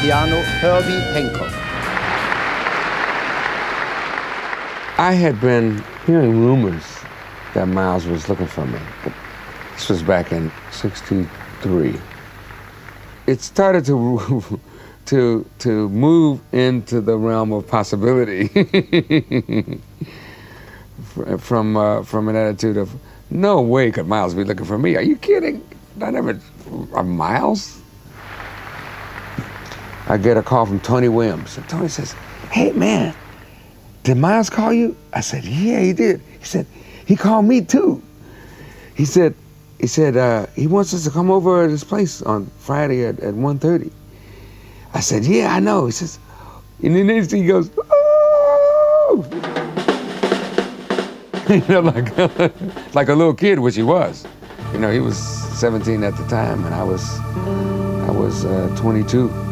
piano Herbie Hancock. I had been hearing rumors that Miles was looking for me. This was back in '63. It started to move into the realm of possibility from an attitude of, no way could Miles be looking for me. Are you kidding? Miles? I get a call from Tony Williams, and Tony says, "Hey man, did Miles call you?" I said, "Yeah, he did." He said, "He called me too." He said he wants us to come over at his place on Friday at 1:30. I said, "Yeah, I know." He says, and then next thing he goes, "Oh!" You know, like a little kid, which he was. You know, he was 17 at the time, and I was 22.